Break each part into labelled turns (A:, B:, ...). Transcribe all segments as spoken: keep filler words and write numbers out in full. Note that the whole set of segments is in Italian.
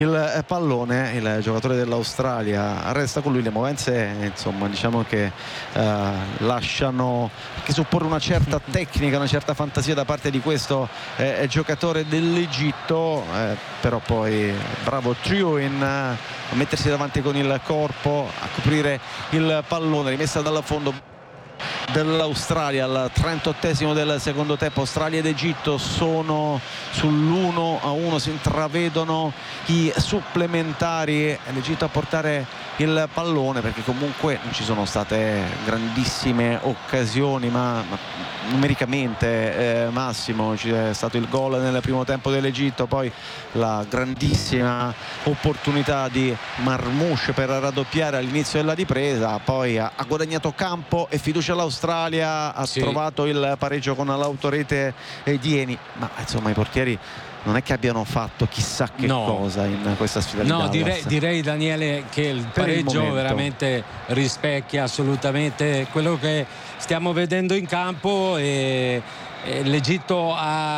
A: il pallone, il giocatore dell'Australia resta con lui. Le movenze, insomma, diciamo che eh, lasciano che supporre una certa tecnica, una certa fantasia da parte di questo eh, giocatore dell'Egitto, eh, però poi bravo Trio-in a mettersi davanti con il corpo, a coprire il pallone. Rimessa dal fondo dell'Australia al trentottesimo del secondo tempo. Australia ed Egitto sono sull'uno a uno, si intravedono i supplementari, l'Egitto a portare il pallone, perché comunque non ci sono state grandissime occasioni, ma, ma numericamente eh, Massimo c'è stato il gol nel primo tempo dell'Egitto, poi la grandissima opportunità di Marmoush per raddoppiare all'inizio della ripresa, poi ha, ha guadagnato campo e fiducia all'Australia, ha sì. trovato il pareggio con l'autorete di Eni, ma insomma i portieri non è che abbiano fatto chissà che no. cosa in questa sfida.
B: No, direi, direi Daniele che il per pareggio il veramente rispecchia assolutamente quello che stiamo vedendo in campo, e, e l'Egitto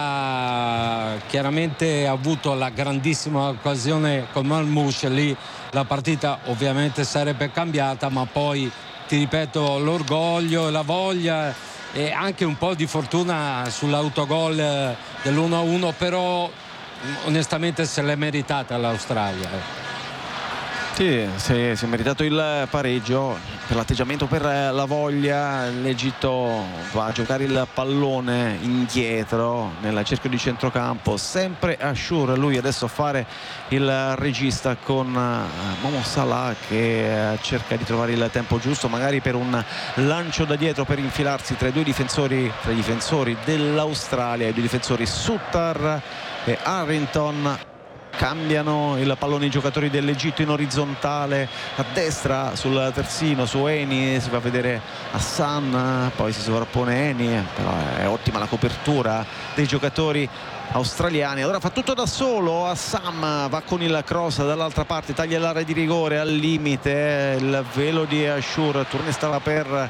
B: ha chiaramente avuto la grandissima occasione con Marmoush, lì la partita ovviamente sarebbe cambiata, ma poi ti ripeto l'orgoglio e la voglia e anche un po' di fortuna sull'autogol dell'uno a uno, però onestamente se l'è meritata l'Australia.
A: Sì, si, si è meritato il pareggio per l'atteggiamento, per la voglia. L'Egitto va a giocare il pallone indietro nel cerchio di centrocampo, sempre Ashour, lui adesso a fare il regista con Momo Salah che cerca di trovare il tempo giusto, magari per un lancio da dietro per infilarsi tra i due difensori, tra i difensori dell'Australia, i due difensori Sutter e Harrington. Cambiano il pallone i giocatori dell'Egitto in orizzontale a destra sul terzino su Eni, si fa vedere Hassan, poi si sovrappone Eni, però è ottima la copertura dei giocatori australiani. Allora fa tutto da solo Hassan, va con il cross dall'altra parte, taglia l'area di rigore al limite, il velo di Ashour, Tourné stava per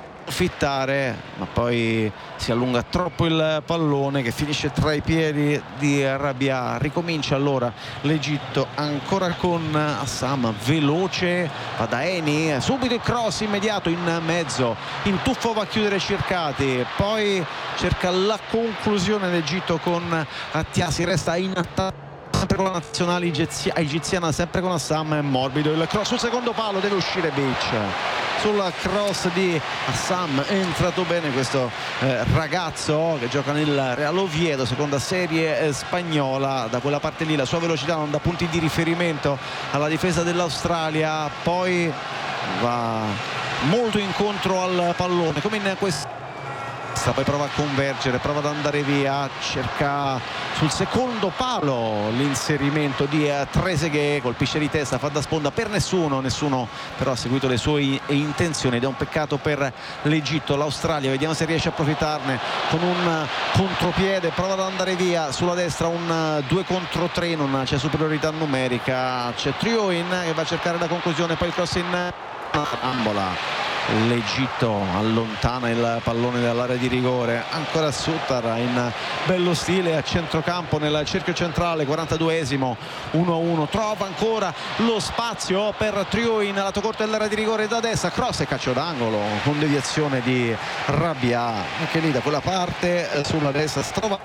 A: fittare, ma poi si allunga troppo il pallone che finisce tra i piedi di Rabia. Ricomincia allora l'Egitto ancora con Hassan, veloce, va da Eni, subito il cross immediato in mezzo, in tuffo va a chiudere Cercati, poi cerca la conclusione l'Egitto con Attiasi, resta in attacco sempre con la nazionale egiziana, sempre con Hassan, è morbido il cross sul secondo palo, deve uscire Beach. Sul cross di Hassan è entrato bene questo eh, ragazzo che gioca nel Real Oviedo, seconda serie eh, spagnola. Da quella parte lì la sua velocità non dà punti di riferimento alla difesa dell'Australia, poi va molto incontro al pallone come in questo, poi prova a convergere, prova ad andare via, cerca sul secondo palo l'inserimento di Trezeguet, colpisce di testa, fa da sponda per nessuno, nessuno però ha seguito le sue intenzioni ed è un peccato per l'Egitto. L'Australia, vediamo se riesce a approfittarne con un contropiede, prova ad andare via sulla destra, un due contro tre, non c'è superiorità numerica, c'è Trio-in che va a cercare la conclusione, poi il cross in ambola. L'Egitto allontana il pallone dall'area di rigore, ancora Sutter in bello stile a centrocampo nel cerchio centrale, quarantaduesimo, uno a uno, trova ancora lo spazio per Trio-in, lato corto dell'area di rigore da destra, cross e calcio d'angolo con deviazione di Rabia, anche lì da quella parte sulla destra si trova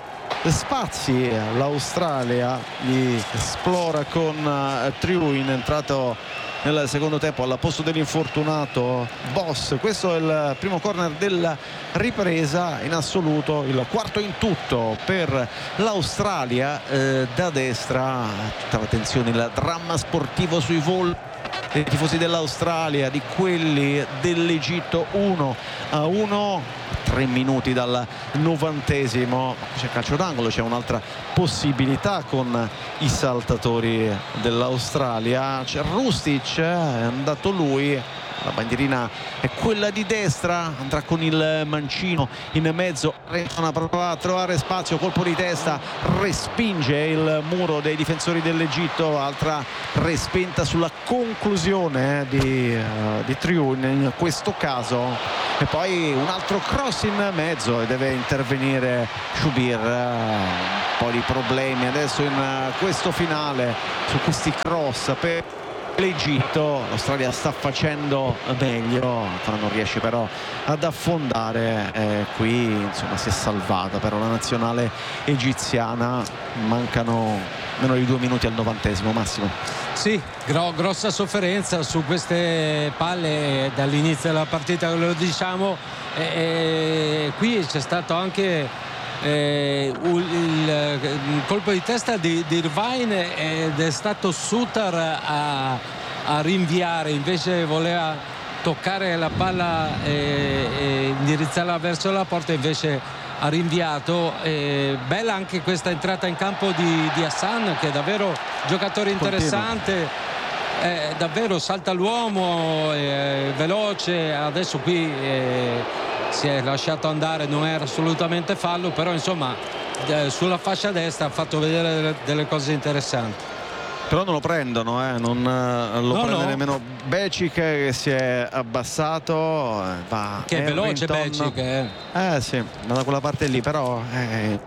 A: spazi, l'Australia li esplora con Trio-in, entrato nel secondo tempo al posto dell'infortunato Boss. Questo è il primo corner della ripresa, in assoluto il quarto in tutto per l'Australia. Eh, da destra tutta l'attenzione, il dramma sportivo sui volti dei tifosi dell'Australia, di quelli dell'Egitto. Uno a uno, tre minuti dal novantesimo, c'è calcio d'angolo, c'è un'altra possibilità con i saltatori dell'Australia, c'è Rustic, è andato lui, la bandierina è quella di destra, andrà con il mancino in mezzo, prova a trovare spazio, colpo di testa, respinge il muro dei difensori dell'Egitto, altra respinta sulla conclusione eh, di, uh, di Trio-in in questo caso, e poi un altro cross in mezzo e deve intervenire Shubir. po' di problemi adesso in questo finale su questi cross per l'Egitto. L'Australia sta facendo meglio, non riesce però ad affondare, eh, qui insomma si è salvata però la nazionale egiziana. Mancano meno di due minuti al novantesimo. Massimo.
B: Sì, gro- grossa sofferenza su queste palle dall'inizio della partita, lo diciamo, e, e qui c'è stato anche eh, il, il, il colpo di testa di, di Irvine ed è stato Suter a, a rinviare, invece voleva toccare la palla e, e indirizzarla verso la porta, invece ha rinviato. Eh, bella anche questa entrata in campo di, di Hassan, che è davvero giocatore interessante, eh, davvero salta l'uomo, eh, veloce. Adesso qui eh, si è lasciato andare, non era assolutamente fallo, però insomma eh, sulla fascia destra ha fatto vedere delle, delle cose interessanti.
A: Però non lo prendono, eh. non lo
B: no,
A: prende
B: no.
A: nemmeno Becic, che si è abbassato, va
B: che è veloce Becic, eh.
A: eh sì, ma da quella parte lì però eh,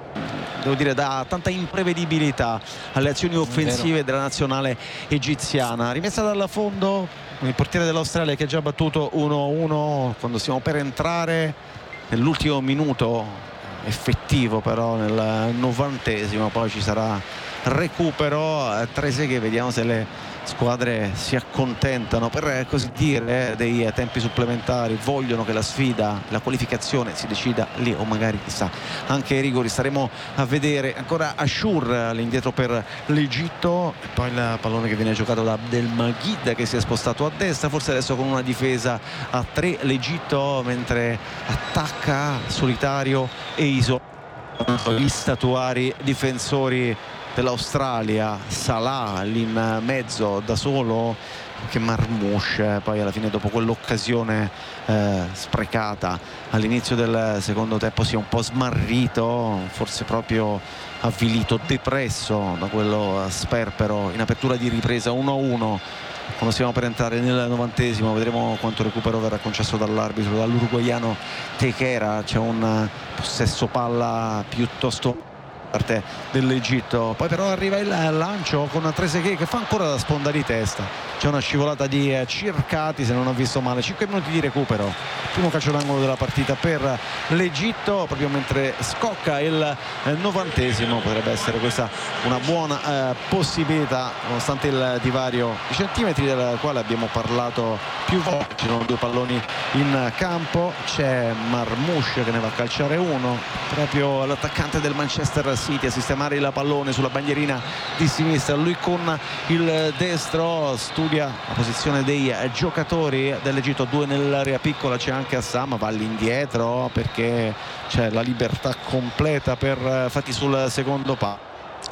A: devo dire dà tanta imprevedibilità alle azioni offensive della nazionale egiziana. Rimessa dal fondo il portiere dell'Australia, che ha già battuto uno a uno quando stiamo per entrare nell'ultimo minuto effettivo, però nel novantesimo poi ci sarà recupero. Trezeguet, vediamo se le squadre si accontentano, per così dire, dei tempi supplementari, vogliono che la sfida, la qualificazione si decida lì, o magari chissà anche i rigori, staremo a vedere. Ancora Ashour all'indietro per l'Egitto, e poi il pallone che viene giocato da Abdelmajid, che si è spostato a destra, forse adesso con una difesa a tre l'Egitto, mentre attacca solitario e isolato gli statuari difensori dell'Australia. Salah lì in mezzo da solo, che Marmouche poi alla fine, dopo quell'occasione eh, sprecata all'inizio del secondo tempo, si è un po' smarrito, forse proprio avvilito, depresso da quello sperpero in apertura di ripresa uno a uno. Quando stiamo per entrare nel novantesimo vedremo quanto recupero verrà concesso dall'arbitro, dall'uruguaiano Teixeira. C'è un possesso palla piuttosto parte dell'Egitto, poi però arriva il lancio con Trezeguet che fa ancora da sponda di testa. C'è una scivolata di Circati, se non ho visto male. Cinque minuti di recupero, primo calcio d'angolo della partita per l'Egitto, proprio mentre scocca il novantesimo. Potrebbe essere questa una buona eh, possibilità, nonostante il divario di centimetri del quale abbiamo parlato più volte. Ci sono due palloni in campo, c'è Marmouche che ne va a calciare uno, proprio l'attaccante del Manchester City a sistemare il pallone sulla bandierina di sinistra. Lui con il destro studia la posizione dei giocatori dell'Egitto, due nell'area piccola, c'è anche Assam, va all'indietro perché c'è la libertà completa per Fati sul secondo palo.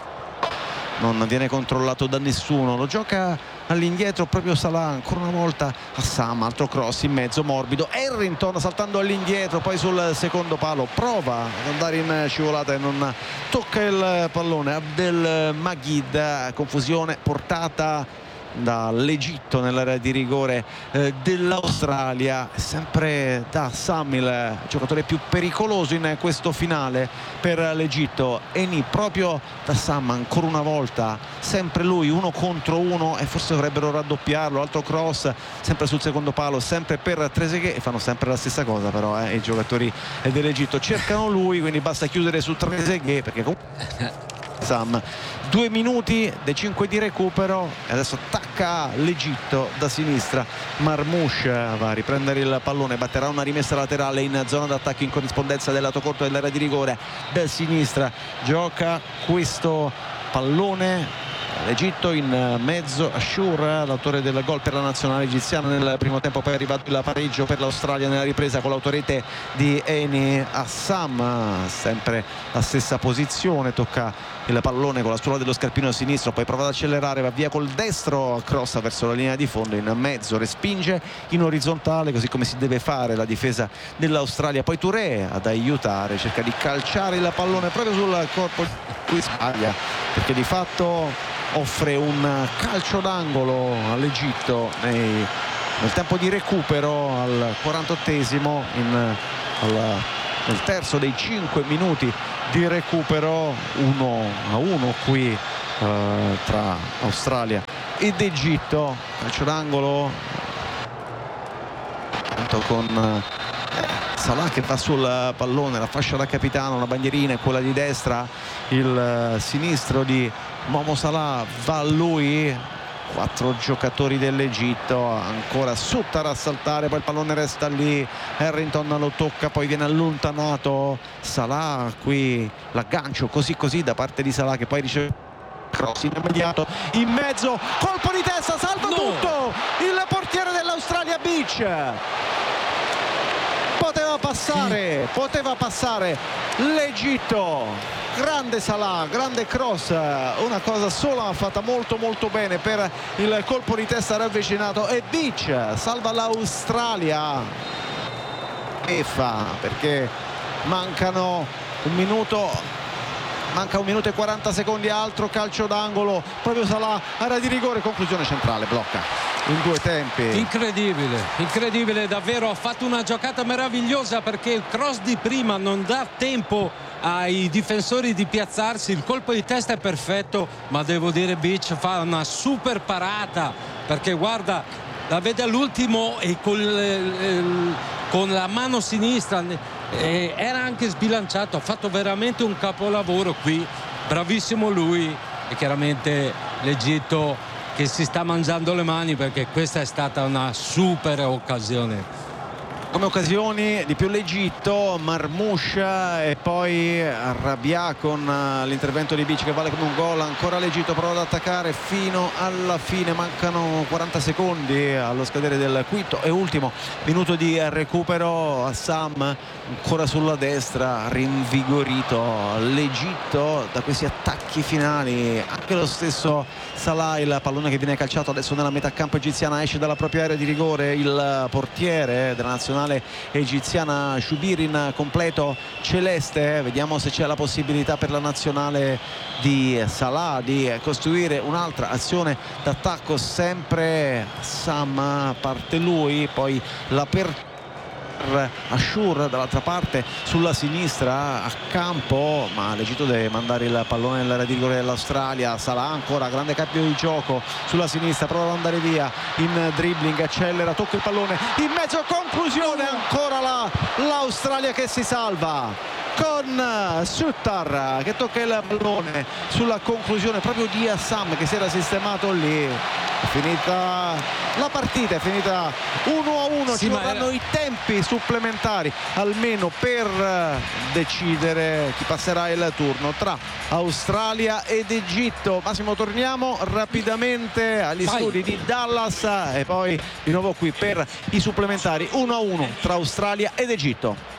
A: Non viene controllato da nessuno, lo gioca all'indietro proprio Salah, ancora una volta Assam, altro cross in mezzo morbido, Harrington saltando all'indietro, poi sul secondo palo prova ad andare in scivolata e non tocca il pallone. Abdelmajid, confusione portata dall'Egitto nell'area di rigore eh, dell'Australia. Sempre da Assam il giocatore più pericoloso in questo finale per l'Egitto. Eni proprio da Assam, ancora una volta sempre lui uno contro uno, e forse dovrebbero raddoppiarlo. Altro cross sempre sul secondo palo, sempre per Trezeguet, e fanno sempre la stessa cosa però eh, i giocatori dell'Egitto cercano lui, quindi basta chiudere su Trezeguet perché comunque Sam. Due minuti dei cinque di recupero e adesso attacca l'Egitto da sinistra. Marmouche va a riprendere il pallone, batterà una rimessa laterale in zona d'attacco in corrispondenza del lato corto dell'area di rigore da sinistra. Gioca questo pallone l'Egitto in mezzo. Ashour, l'autore del gol per la nazionale egiziana nel primo tempo, poi è arrivato il pareggio per l'Australia nella ripresa con l'autorete di Eni. Assam sempre la stessa posizione, tocca il pallone con la suola dello scarpino sinistro, poi prova ad accelerare, va via col destro, crossa verso la linea di fondo, in mezzo respinge in orizzontale, così come si deve fare la difesa dell'Australia. Poi Touré ad aiutare, cerca di calciare il pallone proprio sul corpo, qui sbaglia perché di fatto offre un calcio d'angolo all'Egitto nei, nel tempo di recupero al quarantottesimo, in, al, nel terzo dei cinque minuti di recupero. Uno a uno qui eh, tra Australia ed Egitto. Calcio d'angolo con Salah che va sul pallone, la fascia da capitano, la bandierina è quella di destra, il sinistro di Momo Salah va a lui. Quattro giocatori dell'Egitto, ancora Suttar a saltare, poi il pallone resta lì, Harrington lo tocca, poi viene allontanato Salah, qui l'aggancio così così da parte di Salah che poi riceve cross immediato in mezzo, colpo di testa, salva no. tutto il portiere dell'Australia Beach. Poteva passare, sì. poteva passare l'Egitto. Grande Salah, grande cross, una cosa sola fatta molto molto bene per il colpo di testa ravvicinato e Beach salva l'Australia. E fa perché mancano un minuto, manca un minuto e quaranta secondi, altro calcio d'angolo, proprio Salah, area di rigore, conclusione centrale, blocca in due tempi.
B: Incredibile, incredibile davvero, ha fatto una giocata meravigliosa perché il cross di prima non dà tempo ai difensori di piazzarsi, il colpo di testa è perfetto, ma devo dire Beach fa una super parata perché guarda, la vede all'ultimo e con, eh, con la mano sinistra eh, era anche sbilanciato, ha fatto veramente un capolavoro qui, bravissimo lui e chiaramente l'Egitto che si sta mangiando le mani perché questa è stata una super occasione.
A: Come occasioni di più l'Egitto, Marmouche e poi Rabia con l'intervento di Beach che vale come un gol. Ancora l'Egitto prova ad attaccare fino alla fine, mancano quaranta secondi allo scadere del quinto e ultimo minuto di recupero. Assam ancora sulla destra, rinvigorito l'Egitto da questi attacchi finali. Anche lo stesso Salah, il pallone che viene calciato adesso nella metà campo egiziana, esce dalla propria area di rigore, il portiere della nazionale egiziana Shubir in completo celeste. Vediamo se c'è la possibilità per la nazionale di Salah di costruire un'altra azione d'attacco. Sempre Sam, parte lui, poi l'apertura Ashur dall'altra parte sulla sinistra a campo, ma l'Egitto deve mandare il pallone nell'area di rigore dell'Australia. Salah ancora, grande cambio di gioco sulla sinistra, prova ad andare via in dribbling, accelera, tocca il pallone in mezzo, conclusione, ancora la, l'Australia che si salva con Suttar che tocca il pallone sulla conclusione proprio di Assam che si era sistemato lì. È finita la partita, è finita uno a uno, sì, ci vorranno era... i tempi supplementari almeno per decidere chi passerà il turno tra Australia ed Egitto. Massimo, torniamo rapidamente agli Vai. studi di Dallas e poi di nuovo qui per i supplementari. Uno a uno tra Australia ed Egitto.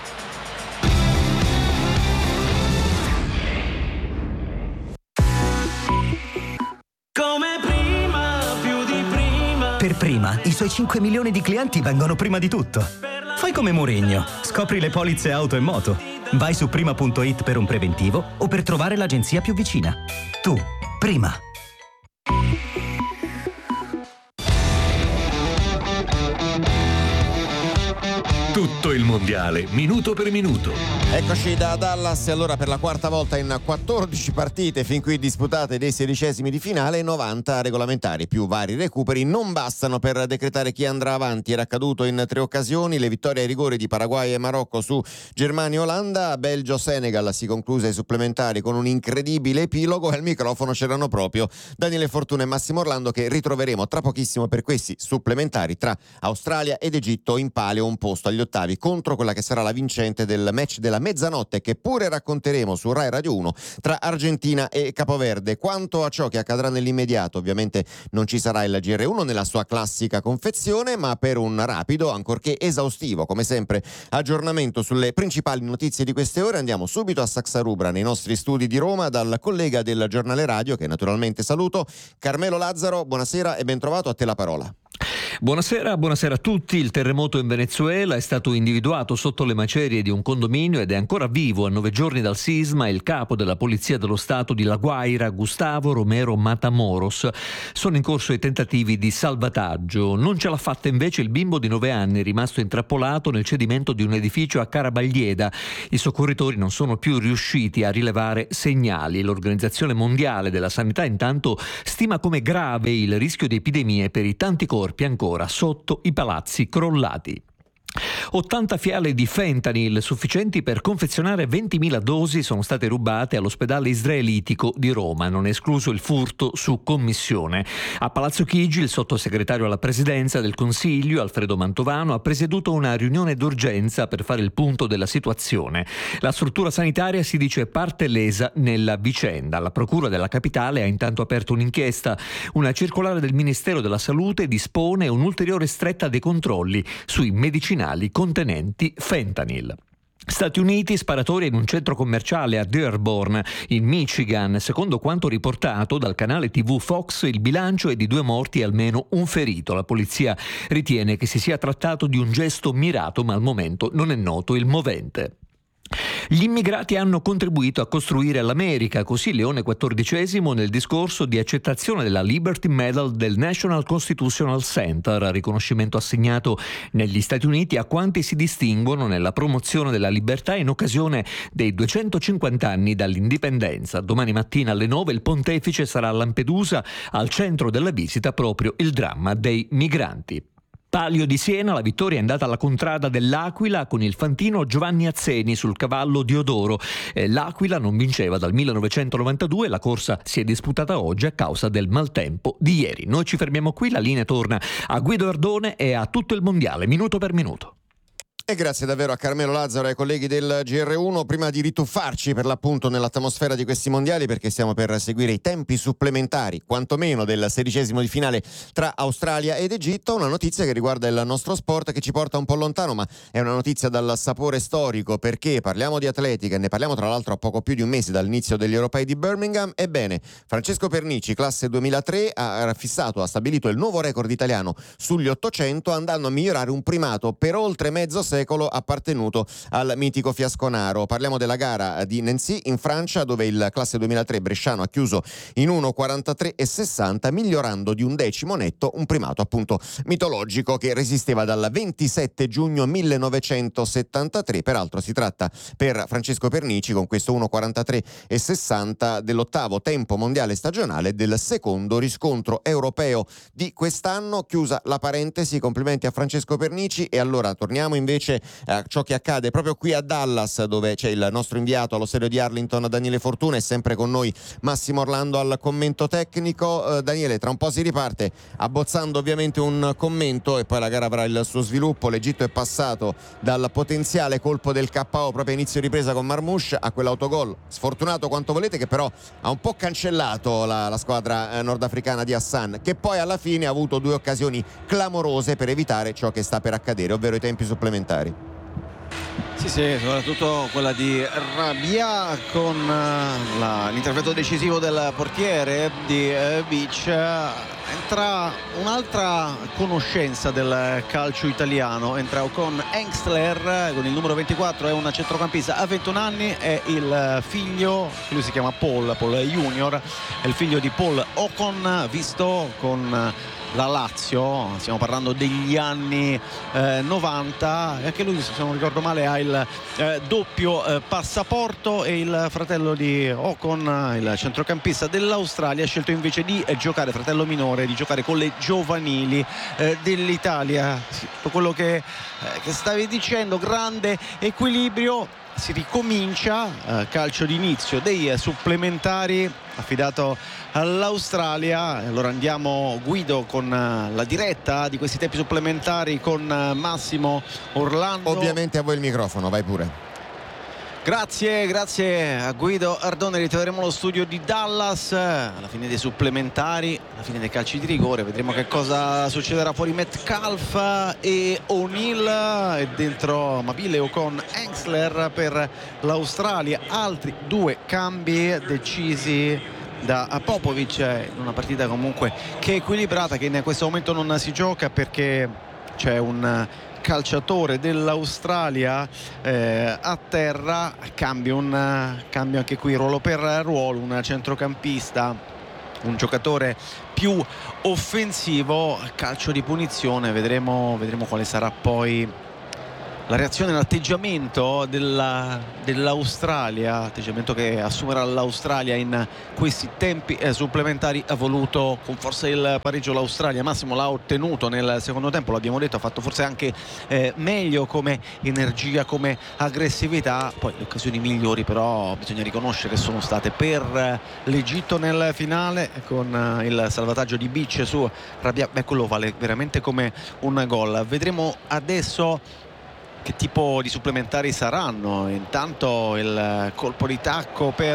C: Per Prima, i suoi cinque milioni di clienti vengono prima di tutto. Fai come Mourinho, scopri le polizze auto e moto. Vai su prima punto it per un preventivo o per trovare l'agenzia più vicina. Tu, Prima.
D: Tutto il mondiale, minuto per minuto.
E: Eccoci da Dallas e allora per la quarta volta in quattordici partite fin qui disputate dei sedicesimi di finale, novanta regolamentari più vari recuperi non bastano per decretare chi andrà avanti. Era accaduto in tre occasioni: le vittorie ai rigori di Paraguay e Marocco su Germania e Olanda, Belgio-Senegal si concluse ai supplementari con un incredibile epilogo e al microfono c'erano proprio Daniele Fortuna e Massimo Orlando, che ritroveremo tra pochissimo per questi supplementari tra Australia ed Egitto in palio un posto agli ottavi contro quella che sarà la vincente del match della mezzanotte, che pure racconteremo su Rai Radio uno, tra Argentina e Capoverde. Quanto a ciò che accadrà nell'immediato, ovviamente non ci sarà il G R uno nella sua classica confezione, ma per un rapido, ancorché esaustivo come sempre, aggiornamento sulle principali notizie di queste ore andiamo subito a Saxarubra, nei nostri studi di Roma, dal collega del Giornale Radio, che naturalmente saluto, Carmelo Lazzaro. Buonasera e ben trovato, a te la parola.
F: Buonasera, buonasera a tutti. Il terremoto in Venezuela è stato individuato sotto le macerie di un condominio ed è ancora vivo a nove giorni dal sisma il capo della Polizia dello Stato di La Guaira, Gustavo Romero Matamoros. Sono in corso i tentativi di salvataggio. Non ce l'ha fatta invece il bimbo di nove anni rimasto intrappolato nel cedimento di un edificio a Carabaglieda. I soccorritori non sono più riusciti a rilevare segnali. L'Organizzazione Mondiale della Sanità intanto stima come grave il rischio di epidemie per i tanti corpi ancora sotto i palazzi crollati. ottanta fiale di fentanyl sufficienti per confezionare ventimila dosi sono state rubate all'ospedale israelitico di Roma. Non è escluso il furto su commissione. A Palazzo Chigi il sottosegretario alla presidenza del Consiglio, Alfredo Mantovano, ha presieduto una riunione d'urgenza per fare il punto della situazione. La struttura sanitaria si dice parte lesa nella vicenda. La procura della capitale ha intanto aperto un'inchiesta. Una circolare del Ministero della Salute dispone un'ulteriore stretta dei controlli sui medicinali contenenti fentanyl. Stati Uniti, sparatoria in un centro commerciale a Dearborn, in Michigan. Secondo quanto riportato dal canale tivù Fox, il bilancio è di due morti e almeno un ferito. La polizia ritiene che si sia trattato di un gesto mirato, ma al momento non è noto il movente. Gli immigrati hanno contribuito a costruire l'America, così Leone quattordicesimo nel discorso di accettazione della Liberty Medal del National Constitutional Center, riconoscimento assegnato negli Stati Uniti a quanti si distinguono nella promozione della libertà in occasione dei duecentocinquanta anni dall'indipendenza. Domani mattina alle nove il pontefice sarà a Lampedusa, al centro della visita proprio il dramma dei migranti. Palio di Siena, la vittoria è andata alla contrada dell'Aquila con il fantino Giovanni Azzeni sul cavallo Diodoro. Eh, L'Aquila non vinceva dal millenovecentonovantadue, la corsa si è disputata oggi a causa del maltempo di ieri. Noi ci fermiamo qui, la linea torna a Guido Ardone e a tutto il mondiale, minuto per minuto.
E: E grazie davvero a Carmelo Lazzaro e ai colleghi del G R uno. Prima di rituffarci per l'appunto nell'atmosfera di questi mondiali, perché stiamo per seguire i tempi supplementari, quantomeno del sedicesimo di finale tra Australia ed Egitto, una notizia che riguarda il nostro sport che ci porta un po' lontano, ma è una notizia dal sapore storico, perché parliamo di atletica e ne parliamo tra l'altro a poco più di un mese dall'inizio degli europei di Birmingham. Ebbene, Francesco Pernici, classe duemilatré, ha fissato, ha stabilito il nuovo record italiano sugli ottocento, andando a migliorare un primato per oltre mezzo secolo appartenuto al mitico fiasconaro. Parliamo della gara di Nancy in Francia, dove il classe duemilatré bresciano ha chiuso in uno quarantatré e sessanta, migliorando di un decimo netto un primato appunto mitologico che resisteva dal ventisette giugno millenovecentosettantatré. Peraltro si tratta per Francesco Pernici, con questo uno quarantatré e sessanta, dell'ottavo tempo mondiale stagionale, del secondo riscontro europeo di quest'anno. Chiusa la parentesi, complimenti a Francesco Pernici. E allora torniamo invece a ciò che accade proprio qui a Dallas, dove c'è il nostro inviato allo stadio di Arlington, Daniele Fortuna, e sempre con noi Massimo Orlando al commento tecnico. eh, Daniele, tra un po' si riparte abbozzando ovviamente un commento e poi la gara avrà il suo sviluppo. L'Egitto è passato dal potenziale colpo del K O proprio a inizio ripresa con Marmoush a quell'autogol sfortunato quanto volete, che però ha un po' cancellato la, la squadra eh, nordafricana di Hassan, che poi alla fine ha avuto due occasioni clamorose per evitare ciò che sta per accadere, ovvero i tempi supplementari.
A: Sì, sì, soprattutto quella di Rabia con uh, la, l'intervento decisivo del portiere di uh, Beach. Entra un'altra conoscenza del calcio italiano, entra con Engstler con il numero ventiquattro, è un centrocampista a ventuno anni, è il figlio, lui si chiama Paul, Paul Junior, è il figlio di Paul Ocon, visto con la Lazio, stiamo parlando degli anni eh, novanta, e anche lui, se non ricordo male, ha il eh, doppio eh, passaporto. E il fratello di Ocon, il centrocampista dell'Australia, ha scelto invece di eh, giocare, fratello minore, di giocare con le giovanili eh, dell'Italia. Sì, tutto quello che, eh, che stavi dicendo, grande equilibrio. Si ricomincia, eh, calcio d'inizio dei eh, supplementari affidato all'Australia. Allora andiamo, Guido, con uh, la diretta di questi tempi supplementari con uh, Massimo Orlando.
E: Ovviamente a voi il microfono, vai pure.
A: Grazie, grazie a Guido Ardone. Ritroveremo lo studio di Dallas alla fine dei supplementari, alla fine dei calci di rigore. Vedremo che cosa succederà fuori Metcalf e O'Neill, e dentro Mabile con Engstler per l'Australia. Altri due cambi decisi da Popovic in una partita comunque che è equilibrata, che in questo momento non si gioca perché c'è un calciatore dell'Australia eh, a terra. Cambia, un, cambia anche qui ruolo per ruolo, un centrocampista, un giocatore più offensivo, calcio di punizione. Vedremo, vedremo quale sarà poi la reazione, l'atteggiamento della, dell'Australia, atteggiamento che assumerà l'Australia in questi tempi eh, supplementari. Ha voluto con forza il pareggio l'Australia, Massimo l'ha ottenuto nel secondo tempo, l'abbiamo detto, ha fatto forse anche eh, meglio come energia, come aggressività. Poi le occasioni migliori però bisogna riconoscere sono state per l'Egitto nel finale, con il salvataggio di Beach su Rabia. Beh, quello vale veramente come un gol. Vedremo adesso che tipo di supplementari saranno. Intanto il colpo di tacco per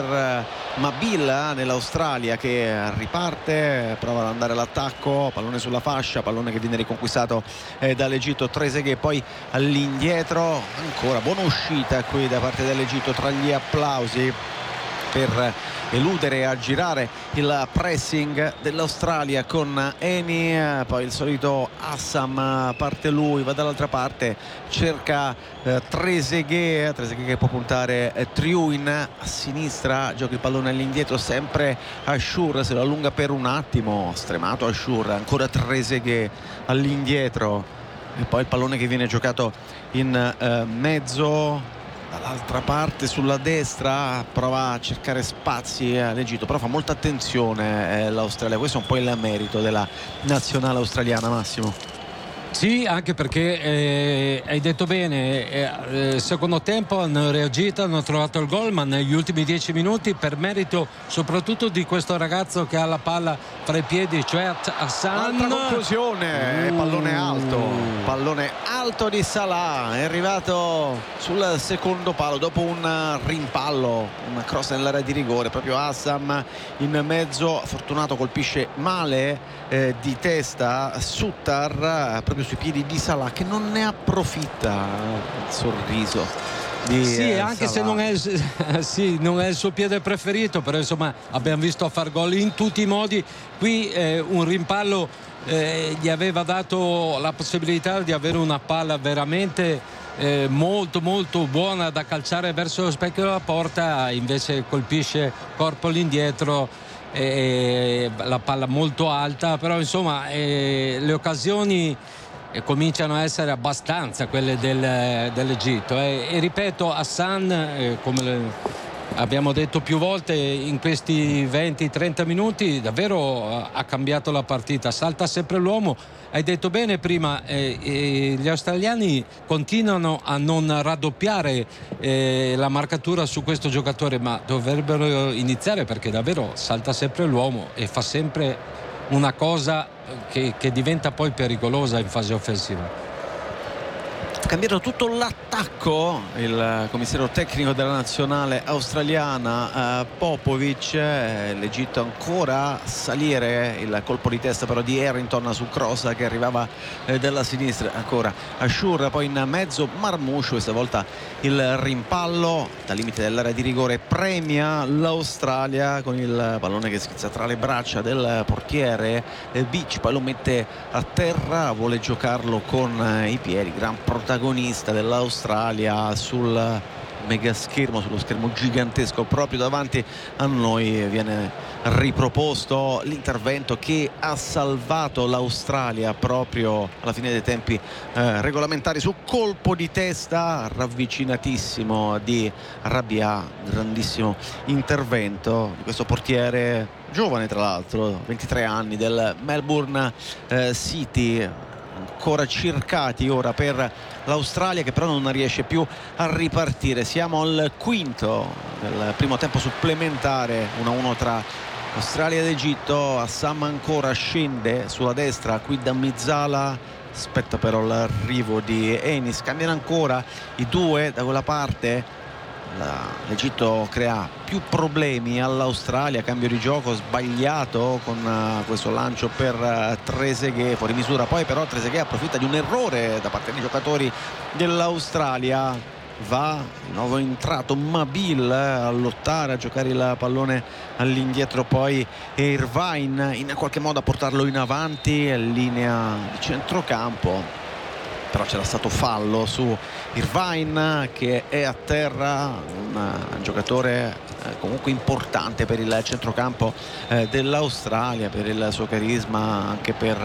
A: Mabil nell'Australia, che riparte, prova ad andare all'attacco, pallone sulla fascia, pallone che viene riconquistato eh, dall'Egitto. Trezeguet poi all'indietro, ancora buona uscita qui da parte dell'Egitto, tra gli applausi per eludere e aggirare il pressing dell'Australia con Eni. Poi il solito Assam, parte lui, va dall'altra parte, cerca eh, Trezeguet Trezeguet che può puntare eh, Triuin a sinistra, gioca il pallone all'indietro, sempre Ashour, se lo allunga per un attimo, stremato Ashour, ancora Trezeguet all'indietro, e poi il pallone che viene giocato in eh, mezzo dall'altra parte sulla destra, prova a cercare spazi all'Egitto, però fa molta attenzione eh, l'Australia. Questo è un po' il merito della nazionale australiana, Massimo.
B: Sì, anche perché eh, hai detto bene, eh, secondo tempo hanno reagito, hanno trovato il gol, ma negli ultimi dieci minuti, per merito soprattutto di questo ragazzo che ha la palla fra i piedi, cioè Hassan.
A: Altra conclusione, uh. pallone alto, pallone alto di Salah, è arrivato sul secondo palo dopo un rimpallo, un cross nell'area di rigore, proprio Assam in mezzo, fortunato, colpisce male eh, di testa Suttar, proprio sui piedi di Salah, che non ne approfitta. Il sorriso di
B: sì,
A: eh,
B: anche
A: Salah.
B: se non è, sì, non è il suo piede preferito, però insomma abbiamo visto far gol in tutti i modi. Qui eh, un rimpallo eh, gli aveva dato la possibilità di avere una palla veramente eh, molto molto buona da calciare verso lo specchio della porta, invece colpisce corpo all'indietro, e la palla molto alta. Però insomma eh, le occasioni eh, cominciano a essere abbastanza quelle del, dell'Egitto eh. E ripeto, Hassan eh, come le, abbiamo detto più volte in questi venti trenta minuti davvero ha cambiato la partita, salta sempre l'uomo. Hai detto bene prima, eh, eh, gli australiani continuano a non raddoppiare eh, la marcatura su questo giocatore, ma dovrebbero iniziare, perché davvero salta sempre l'uomo e fa sempre una cosa che, che diventa poi pericolosa in fase offensiva.
A: Cambiato tutto l'attacco il commissario tecnico della nazionale australiana eh, Popovic. eh, L'Egitto ancora a salire, il colpo di testa però di Harrington sul cross che arrivava eh, dalla sinistra, ancora Ashour, poi in mezzo Marmoush, questa volta il rimpallo dal limite dell'area di rigore premia l'Australia con il pallone che schizza tra le braccia del portiere eh, Beach, poi lo mette a terra, vuole giocarlo con eh, i piedi. Gran protagonista dell'Australia sul mega schermo, sullo schermo gigantesco proprio davanti a noi. Viene riproposto l'intervento che ha salvato l'Australia proprio alla fine dei tempi eh, regolamentari su colpo di testa ravvicinatissimo di Rabia. Grandissimo intervento di questo portiere giovane, tra l'altro ventitré anni, del Melbourne eh, City. Ancora cercati ora per l'Australia, che però non riesce più a ripartire. Siamo al quinto del primo tempo supplementare, uno a uno tra Australia ed Egitto. Assam ancora scende sulla destra qui da Mezzala, aspetta però l'arrivo di Enis, cambiano ancora i due da quella parte. L'Egitto crea più problemi all'Australia, cambio di gioco sbagliato con uh, questo lancio per uh, Trezeguet fuori misura, poi però Trezeguet approfitta di un errore da parte dei giocatori dell'Australia va di nuovo entrato Mabil a lottare, a giocare il pallone all'indietro, poi Irvine in qualche modo a portarlo in avanti in linea di centrocampo, però c'era stato fallo su Irvine che è a terra, un giocatore eh, comunque importante per il centrocampo eh, dell'Australia, per il suo carisma, anche per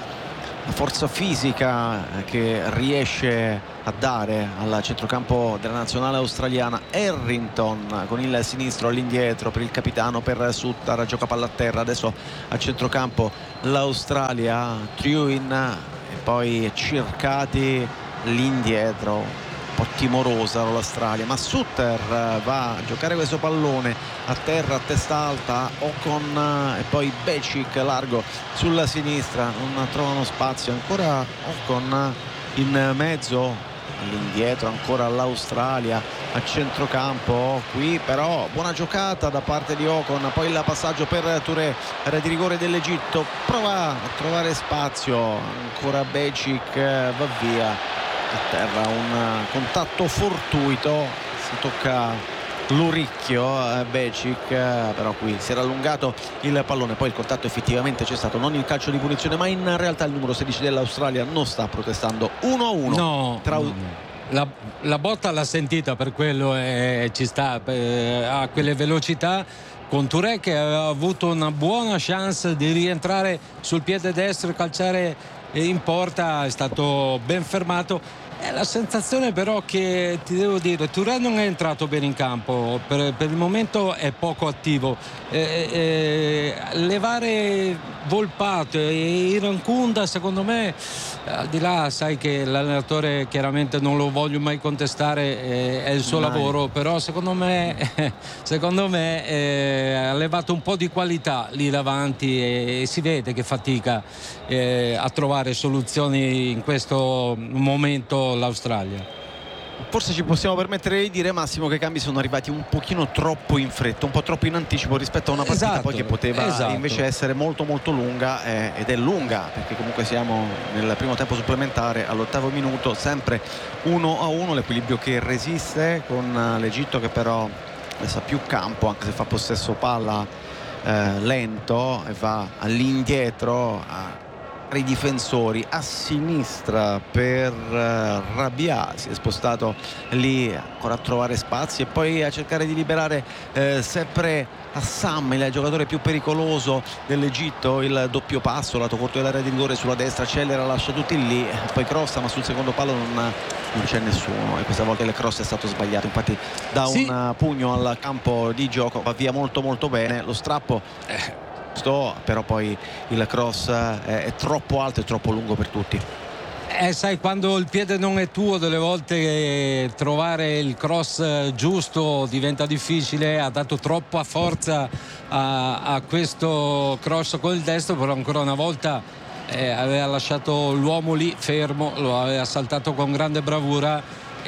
A: la forza fisica che riesce a dare al centrocampo della nazionale australiana. Harrington con il sinistro all'indietro per il capitano, per Sutter, gioca palla a terra, adesso a centrocampo l'Australia, Trewin e poi cercati l'indietro, un po' timorosa l'Australia, ma Sutter va a giocare questo pallone a terra, a testa alta, Ocon e poi Becic largo sulla sinistra, non trovano spazio, ancora Ocon in mezzo, all'indietro ancora l'Australia a centrocampo. Qui però buona giocata da parte di Ocon, poi il passaggio per Touré, area di rigore dell'Egitto, prova a trovare spazio, ancora Becic, va via a terra, un contatto fortuito, si tocca l'orecchio eh, Becic, eh, però qui si era allungato il pallone, poi il contatto effettivamente c'è stato, non il calcio di punizione, ma in realtà il numero sedici dell'Australia non sta protestando. Uno a uno
B: no,
A: tra...
B: no. La, la botta l'ha sentita, per quello eh, ci sta eh, a quelle velocità, con Touré che aveva avuto una buona chance di rientrare sul piede destro e calciare in porta, è stato ben fermato. È la sensazione però che, ti devo dire, Touré non è entrato bene in campo, per, per il momento è poco attivo. Eh, eh, levare Volpato e Irankunda, secondo me, al di là, sai che l'allenatore chiaramente non lo voglio mai contestare, eh, è il suo Mai. lavoro, però secondo me, secondo me eh, ha levato un po' di qualità lì davanti e, e si vede che fatica eh, a trovare soluzioni in questo momento l'Australia.
A: Forse ci possiamo permettere di dire, Massimo, che i cambi sono arrivati un pochino troppo in fretta, un po' troppo in anticipo rispetto a una partita
B: esatto,
A: poi che poteva
B: esatto.
A: invece essere molto molto lunga, eh, ed è lunga perché comunque siamo nel primo tempo supplementare all'ottavo minuto, sempre uno a uno, l'equilibrio che resiste con l'Egitto che però adesso ha più campo, anche se fa possesso palla eh, lento e va all'indietro a i difensori a sinistra per uh, Rabia, si è spostato lì ancora a trovare spazi e poi a cercare di liberare eh, sempre Assam, il giocatore più pericoloso dell'Egitto, il doppio passo lato corto dell'area di rigore sulla destra, accelera, lascia tutti lì, poi crossa, ma sul secondo palo non, non c'è nessuno e questa volta il cross è stato sbagliato, infatti da sì. un pugno al campo di gioco, va via molto molto bene, lo strappo eh. però poi il cross è troppo alto e troppo lungo per tutti.
B: Eh, sai, quando il piede non è tuo, delle volte eh, trovare il cross giusto diventa difficile. Ha dato troppa forza a, a questo cross con il destro, però ancora una volta eh, aveva lasciato l'uomo lì fermo, lo aveva saltato con grande bravura e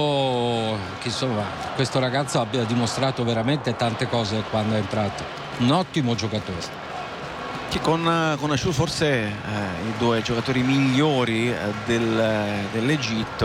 B: credo che insomma questo ragazzo abbia dimostrato veramente tante cose quando è entrato. Un ottimo giocatore.
A: Che con, con Asciù forse eh, i due giocatori migliori eh, del, dell'Egitto,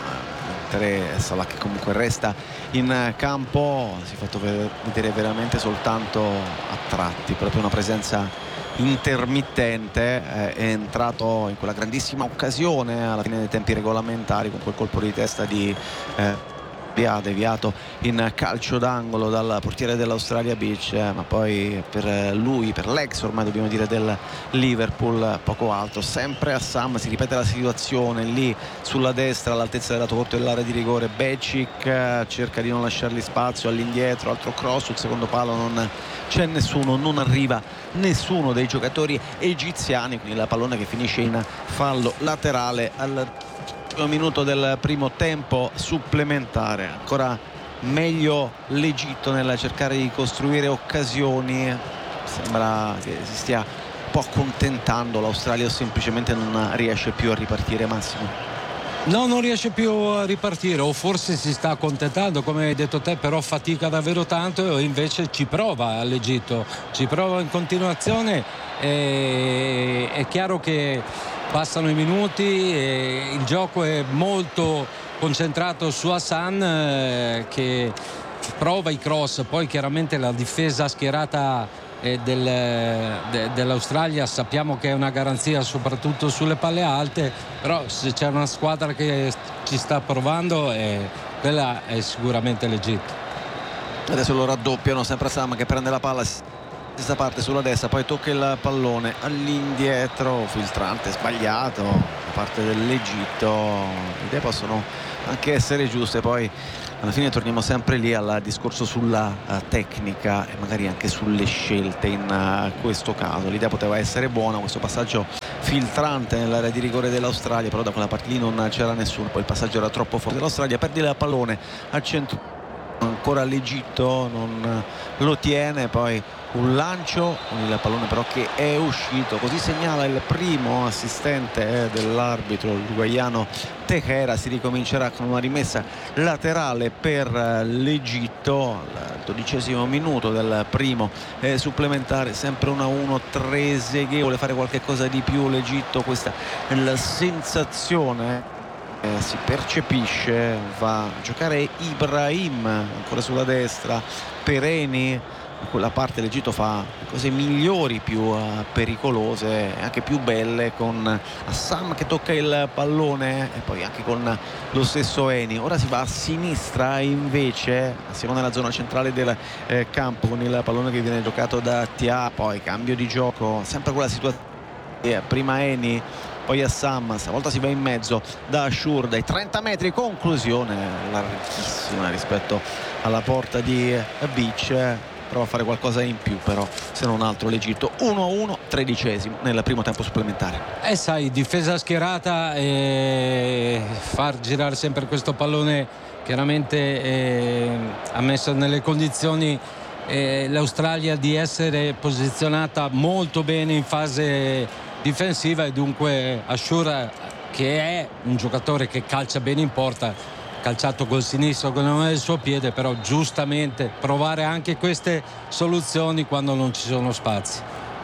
A: eh, mentre Salah che comunque resta in campo, si è fatto vedere veramente soltanto a tratti, proprio una presenza intermittente, eh, è entrato in quella grandissima occasione alla fine dei tempi regolamentari con quel colpo di testa di eh, ha deviato in calcio d'angolo dal portiere dell'Australia Beach, eh, ma poi per lui, per l'ex ormai dobbiamo dire del Liverpool, poco altro. Sempre Assam, si ripete la situazione lì sulla destra all'altezza del lato corto dell'area di rigore. Becic eh, cerca di non lasciargli spazio, all'indietro, altro cross sul secondo palo, non c'è nessuno, non arriva nessuno dei giocatori egiziani, quindi la pallone che finisce in fallo laterale al minuto del primo tempo supplementare. Ancora meglio l'Egitto nel cercare di costruire occasioni, sembra che si stia un po' accontentando l'Australia o semplicemente non riesce più a ripartire. Massimo?
B: No, non riesce più a ripartire, o forse si sta accontentando, come hai detto te, però fatica davvero tanto e invece ci prova l'Egitto, ci prova in continuazione. E è chiaro che passano i minuti e il gioco è molto concentrato su Hassan eh, che prova i cross, poi chiaramente la difesa schierata eh, del, de, dell'Australia sappiamo che è una garanzia soprattutto sulle palle alte, però se c'è una squadra che ci sta provando eh, quella è sicuramente l'Egitto.
A: Adesso lo raddoppiano, sempre Sam che prende la palla stessa parte sulla destra, poi tocca il pallone all'indietro, filtrante sbagliato da parte dell'Egitto. Le idee possono anche essere giuste, poi alla fine torniamo sempre lì al discorso sulla uh, tecnica e magari anche sulle scelte in uh, questo caso. L'idea poteva essere buona, questo passaggio filtrante nell'area di rigore dell'Australia, però da quella parte lì non c'era nessuno, poi il passaggio era troppo forte. L'Australia perde il pallone al centro, ancora l'Egitto non lo tiene, poi un lancio con il pallone però che è uscito, così segnala il primo assistente dell'arbitro uruguaiano Tejera. Si ricomincerà con una rimessa laterale per l'Egitto al dodicesimo minuto del primo eh, supplementare, sempre uno a uno. Trezeguet vuole fare qualche cosa di più l'Egitto, questa è la sensazione. Eh, si percepisce, va a giocare Ibrahim ancora sulla destra, Pereni da quella parte. L'Egitto fa cose migliori, più uh, pericolose e anche più belle, con Hassan che tocca il pallone e poi anche con lo stesso Eni. Ora si va a sinistra invece, siamo nella zona centrale del eh, campo con il pallone che viene giocato da Tia, poi cambio di gioco, sempre quella situazione, eh, prima Eni poi Hassan, stavolta si va in mezzo da Ashur dai trenta metri, conclusione larghissima rispetto alla porta di Beach. Prova a fare qualcosa in più però, se non altro l'Egitto. Uno a uno, tredicesimo nel primo tempo supplementare.
B: Eh sai, difesa schierata e far girare sempre questo pallone chiaramente eh, ha messo nelle condizioni eh, l'Australia di essere posizionata molto bene in fase difensiva, e dunque Ashur, che è un giocatore che calcia bene in porta, calciato col sinistro che non è il suo piede, però giustamente provare anche queste soluzioni quando non ci sono spazi.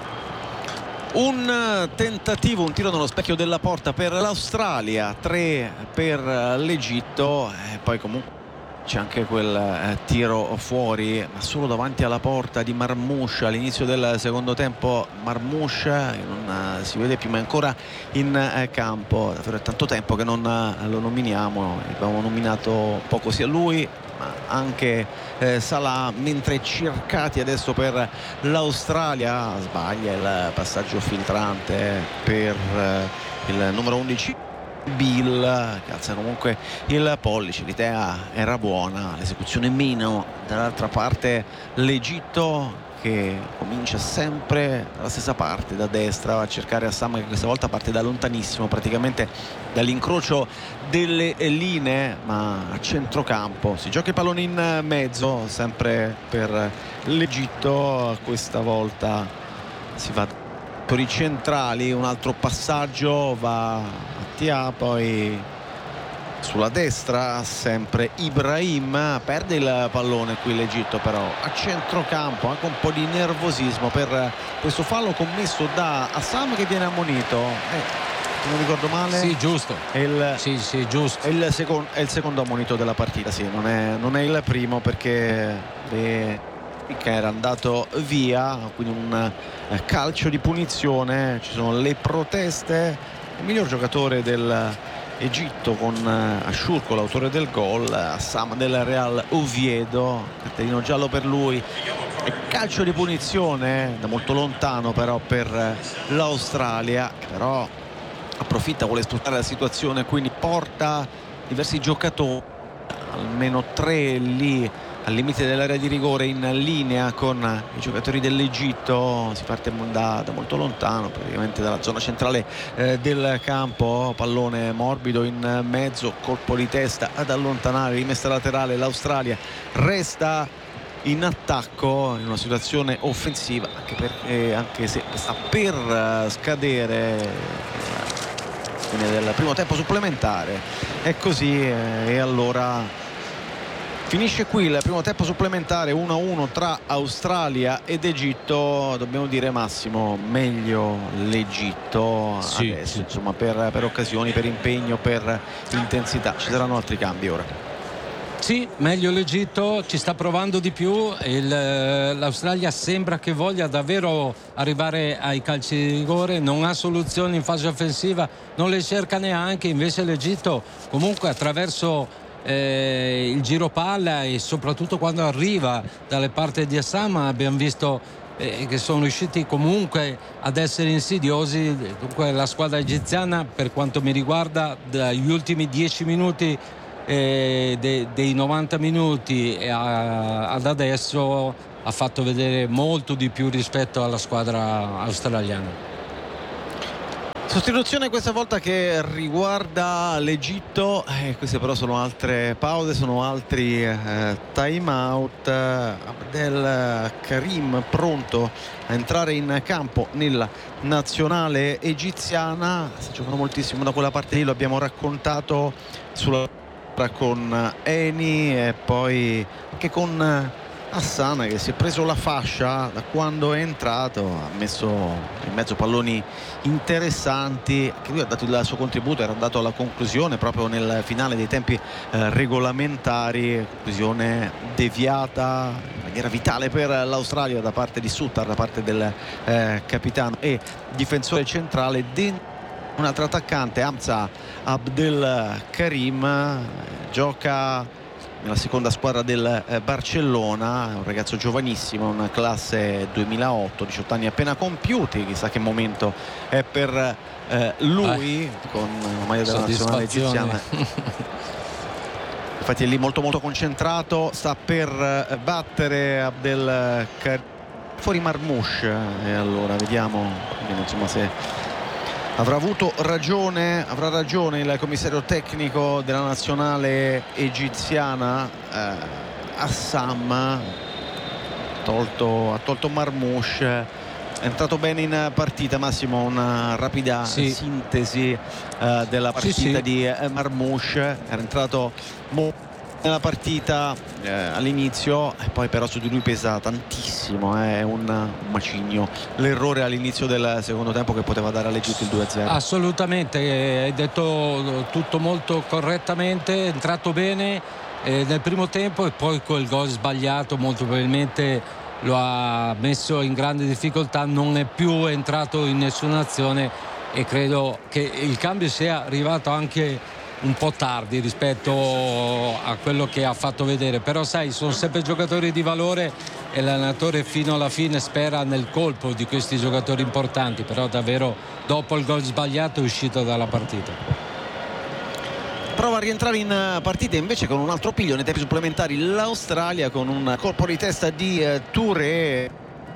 A: Un tentativo, un tiro nello specchio della porta per l'Australia, tre per l'Egitto, e poi comunque c'è anche quel eh, tiro fuori, ma solo davanti alla porta di Marmoush all'inizio del secondo tempo. Marmoush che non eh, si vede più, ma è ancora in eh, campo. Davvero è tanto tempo che non eh, lo nominiamo, abbiamo nominato poco sia lui ma anche eh, Salah, mentre cercati adesso per l'Australia. Sbaglia il passaggio filtrante per eh, il numero undici Bill, che alza comunque il pollice. L'idea era buona, l'esecuzione meno. Dall'altra parte l'Egitto che comincia sempre dalla stessa parte, da destra, va a cercare Hassan, che questa volta parte da lontanissimo, praticamente dall'incrocio delle linee, ma a centrocampo. Si gioca il pallone in mezzo sempre per l'Egitto, questa volta si va per i centrali. Un altro passaggio va a Tia, poi sulla destra sempre Ibrahim, perde il pallone qui l'Egitto, però a centrocampo anche un po' di nervosismo per questo fallo commesso da Hassan, che viene ammonito, eh, se non ricordo male.
B: Sì, giusto.
A: È il,
B: sì, sì, giusto.
A: È il, secondo, è il secondo ammonito della partita, sì, non è, non è il primo, perché le che era andato via, quindi un calcio di punizione. Ci sono le proteste. Il miglior giocatore dell'Egitto con Ashur, l'autore del gol, Hassan del Real Oviedo, cartellino giallo per lui e calcio di punizione da molto lontano però per l'Australia, che però approfitta, vuole sfruttare la situazione, quindi porta diversi giocatori, almeno tre lì al limite dell'area di rigore, in linea con i giocatori dell'Egitto. Si parte da, da molto lontano, praticamente dalla zona centrale eh, del campo. Pallone morbido in mezzo, colpo di testa ad allontanare, rimessa laterale. L'Australia resta in attacco in una situazione offensiva, anche, perché, anche se sta per scadere fine del primo tempo supplementare. È così, eh, e allora Finisce qui il primo tempo supplementare uno a uno tra Australia ed Egitto. Dobbiamo dire, Massimo, meglio l'Egitto
B: sì,
A: adesso,
B: sì.
A: insomma, per, per occasioni, per impegno, per intensità. Ci saranno altri cambi ora.
B: Sì, meglio l'Egitto, ci sta provando di più. Il, l'Australia sembra che voglia davvero arrivare ai calci di rigore, non ha soluzioni in fase offensiva, non le cerca neanche. Invece l'Egitto comunque attraverso Eh, il giro palla e soprattutto quando arriva dalle parti di Assam abbiamo visto eh, che sono riusciti comunque ad essere insidiosi. Dunque la squadra egiziana, per quanto mi riguarda, dagli ultimi dieci minuti eh, de, dei novanta minuti e a, ad adesso ha fatto vedere molto di più rispetto alla squadra australiana.
A: Sostituzione questa volta che riguarda l'Egitto, eh, queste però sono altre pause, sono altri eh, time out. Abdel Karim pronto a entrare in campo nella nazionale egiziana. Si giocano moltissimo da quella parte lì, lo abbiamo raccontato sulla con Eni e poi anche con Hassan, che si è preso la fascia da quando è entrato, ha messo in mezzo palloni interessanti, che lui ha dato il suo contributo, era andato alla conclusione proprio nel finale dei tempi eh, regolamentari, conclusione deviata in maniera vitale per l'Australia da parte di Suttar, da parte del eh, capitano e difensore centrale. Dentro un altro attaccante, Hamza Abdel Karim, gioca nella seconda squadra del eh, Barcellona, è un ragazzo giovanissimo, una classe duemilaotto, diciotto anni appena compiuti, chissà che momento è per eh, lui ah, con la maglia della nazionale egiziana. Infatti è lì molto molto concentrato, sta per eh, battere Abdel Karim fuori Marmoush, e allora vediamo, vediamo insomma se avrà avuto ragione, avrà ragione il commissario tecnico della nazionale egiziana, eh, Assam, tolto, ha tolto Marmoush, è entrato bene in partita. Massimo, una rapida sì. sintesi eh, della partita sì, sì. di eh, Marmoush. Era entrato molto nella partita eh, all'inizio, e poi però su di lui pesa tantissimo, è eh, un, un macigno l'errore all'inizio del secondo tempo che poteva dare all'Egitto il due a zero.
B: Assolutamente, hai detto tutto molto correttamente, è entrato bene eh, nel primo tempo e poi quel gol sbagliato molto probabilmente lo ha messo in grande difficoltà, non è più entrato in nessuna azione e credo che il cambio sia arrivato anche un po' tardi rispetto a quello che ha fatto vedere, però sai, sono sempre giocatori di valore e l'allenatore fino alla fine spera nel colpo di questi giocatori importanti, però davvero dopo il gol sbagliato è uscito dalla partita.
A: Prova a rientrare in partita invece con un altro piglio nei tempi supplementari l'Australia, con un colpo di testa di eh, Touré,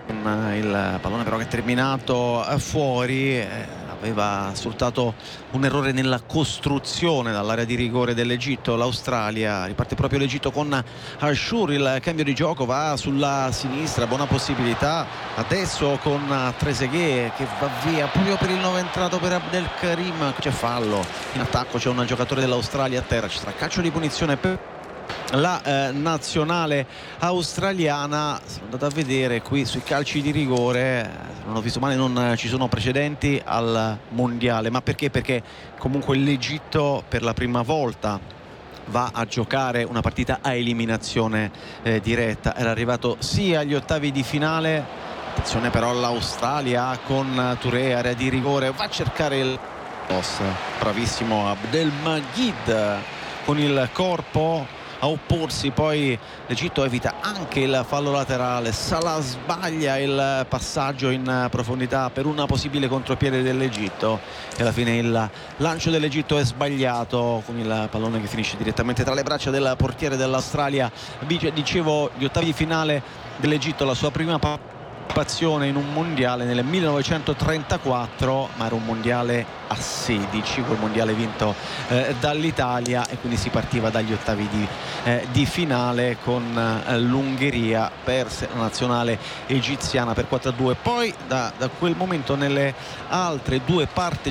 A: il pallone però che è terminato fuori. eh, aveva sfruttato un errore nella costruzione dall'area di rigore dell'Egitto. L'Australia riparte proprio l'Egitto con Ashur, il cambio di gioco va sulla sinistra, buona possibilità adesso con Trezeguet che va via proprio per il nuovo entrato per Abdel Karim. C'è fallo in attacco, c'è un giocatore dell'Australia a terra, ci sarà calcio di punizione per la eh, nazionale australiana. Sono andato a vedere qui sui calci di rigore, non ho visto male, non ci sono precedenti al mondiale. Ma perché? Perché comunque l'Egitto per la prima volta va a giocare una partita a eliminazione eh, diretta. Era arrivato sì agli ottavi di finale. Attenzione però all'Australia con Touré, area di rigore, va a cercare il bravissimo Abdelmajid con il corpo a opporsi, poi l'Egitto evita anche il fallo laterale. Salah sbaglia il passaggio in profondità per una possibile contropiede dell'Egitto e alla fine il lancio dell'Egitto è sbagliato con il pallone che finisce direttamente tra le braccia del portiere dell'Australia. Dicevo, gli ottavi di finale dell'Egitto, la sua prima partecipazione in un mondiale nel millenovecentotrentaquattro, ma era un mondiale a sedici, quel mondiale vinto eh, dall'Italia, e quindi si partiva dagli ottavi di, eh, di finale con eh, l'Ungheria. Perse la nazionale egiziana per quattro a due. Poi da, da quel momento nelle altre due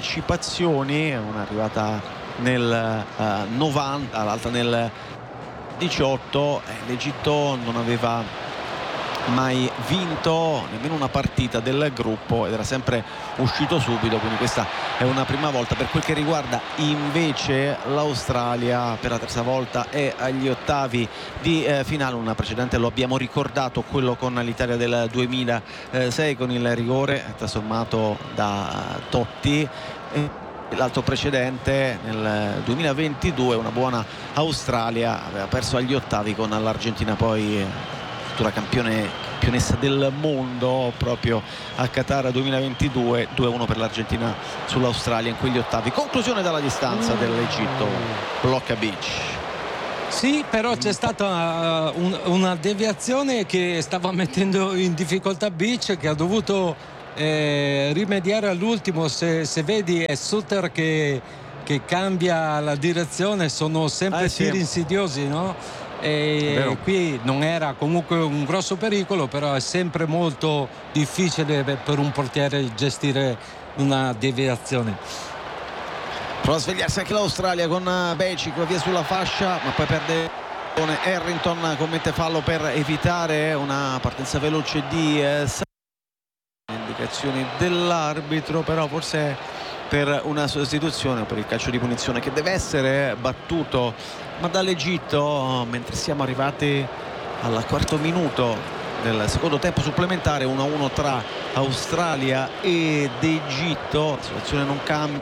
A: partecipazioni, una arrivata nel uh, novanta, l'altra nel diciotto. L'Egitto non aveva mai vinto nemmeno una partita del gruppo ed era sempre uscito subito, quindi questa è una prima volta. Per quel che riguarda invece l'Australia, per la terza volta è agli ottavi di eh, finale. Una precedente lo abbiamo ricordato, quello con l'Italia del duemilasei con il rigore trasformato da Totti, e l'altro precedente nel duemilaventidue una buona Australia aveva perso agli ottavi con l'Argentina, poi futura campione, campionessa del mondo proprio a Qatar duemilaventidue. Due a uno per l'Argentina sull'Australia in quegli ottavi. Conclusione dalla distanza dell'Egitto, blocca Beach.
B: Sì, però c'è stata uh, un, una deviazione che stava mettendo in difficoltà Beach, che ha dovuto eh, rimediare all'ultimo. Se, se vedi è Suter che, che cambia la direzione, sono sempre
A: eh, sì.
B: tiri insidiosi, no? E qui non era comunque un grosso pericolo, però è sempre molto difficile per un portiere gestire una deviazione.
A: Prova a svegliarsi anche l'Australia con Becic, va via sulla fascia ma poi perde Harrington, commette fallo per evitare una partenza veloce di eh, indicazioni dell'arbitro, però forse per una sostituzione, per il calcio di punizione che deve essere battuto ma dall'Egitto, mentre siamo arrivati al quarto minuto del secondo tempo supplementare. Uno a uno tra Australia ed Egitto, la situazione non cambia,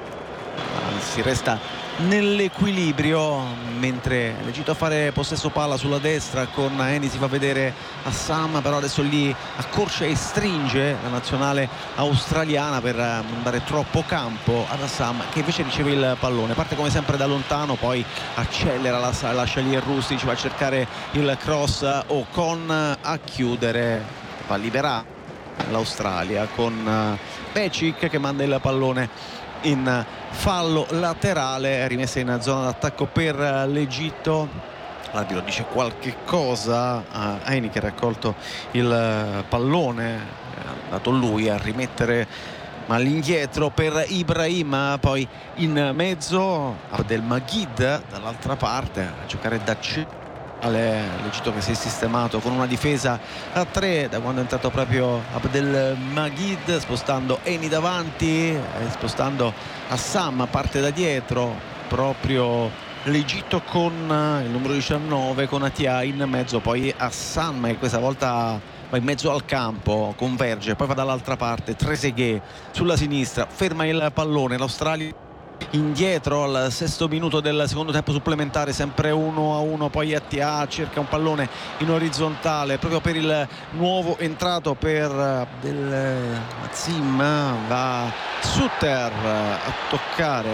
A: si resta nell'equilibrio, mentre l'Egitto a fare possesso palla sulla destra con Eni, si fa vedere Assam, però adesso lì accorcia e stringe la nazionale australiana per non dare troppo campo ad Assam, che invece riceve il pallone, parte come sempre da lontano, poi accelera, lascia, lascia lì il Rustic, va a cercare il cross, Ocon a chiudere, va a liberare l'Australia con Becic che manda il pallone in fallo laterale, rimessa in zona d'attacco per l'Egitto. L'arbitro dice qualche cosa a Eni che ha raccolto il pallone, è andato lui a rimettere ma all'indietro per Ibrahim, poi in mezzo Abdelmajid dall'altra parte a giocare da centrale. L'Egitto che si è sistemato con una difesa a tre da quando è entrato proprio Abdelmajid, spostando Eni davanti e spostando Assam, parte da dietro proprio l'Egitto con il numero diciannove, con Atia in mezzo, poi Assam che questa volta va in mezzo al campo, converge, poi va dall'altra parte, Trezeguet sulla sinistra, ferma il pallone, l'Australia indietro al sesto minuto del secondo tempo supplementare, sempre uno a uno, poi Atia cerca un pallone in orizzontale proprio per il nuovo entrato per Abdel Azim, va Suter a toccare,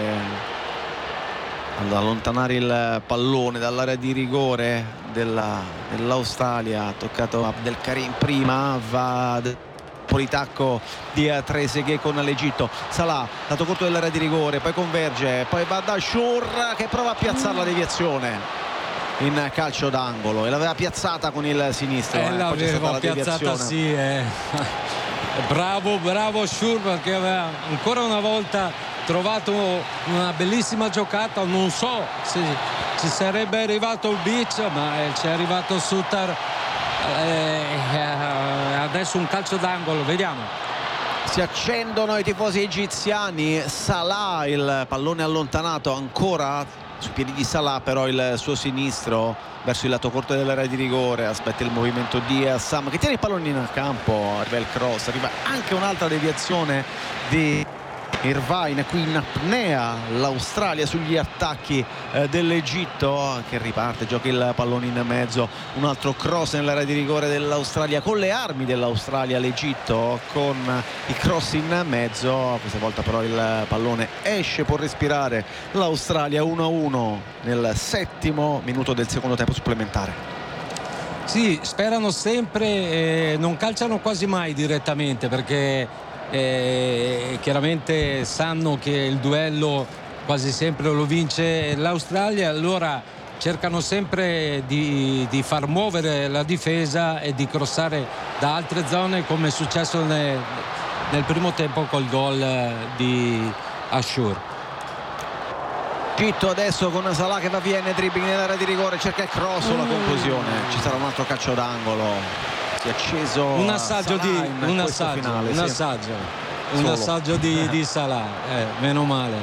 A: ad allontanare il pallone dall'area di rigore della, dell'Australia, ha toccato Abdelkarim prima, va politacco di Trezeguet con l'Egitto. Salah, dato corto dell'area di rigore, poi converge, poi va da Shur che prova a piazzare la deviazione in calcio d'angolo e l'aveva piazzata con il sinistro,
B: eh,
A: eh,
B: l'aveva piazzata, sì, eh. bravo bravo Shur, perché aveva ancora una volta trovato una bellissima giocata. Non so se ci sarebbe arrivato il Beach, ma eh, ci è arrivato Suter. Eh, adesso un calcio d'angolo, vediamo.
A: Si accendono i tifosi egiziani. Salah, il pallone allontanato ancora su piedi di Salah, però il suo sinistro verso il lato corto dell'area di rigore, aspetta il movimento di Assam che tiene il pallone in campo, arriva il cross, arriva anche un'altra deviazione di Irvine, qui in apnea l'Australia sugli attacchi eh, dell'Egitto che riparte, gioca il pallone in mezzo, un altro cross nell'area di rigore dell'Australia, con le armi dell'Australia l'Egitto, con i cross in mezzo, questa volta però il pallone esce, può respirare l'Australia. Uno a uno nel settimo minuto del secondo tempo supplementare.
B: Sì, sperano sempre, eh, non calciano quasi mai direttamente, perché Eh, chiaramente sanno che il duello quasi sempre lo vince l'Australia, allora cercano sempre di, di far muovere la difesa e di crossare da altre zone, come è successo nel, nel primo tempo col gol di Ashur.
A: Egitto adesso con Salah che va via in dribbling nell'area di rigore, cerca il cross, la conclusione, ci sarà un altro calcio d'angolo, si è acceso
B: un assaggio
A: Salah
B: di
A: in
B: un assaggio,
A: finale,
B: un
A: sì.
B: assaggio, un assaggio di, di Salah, eh, meno male.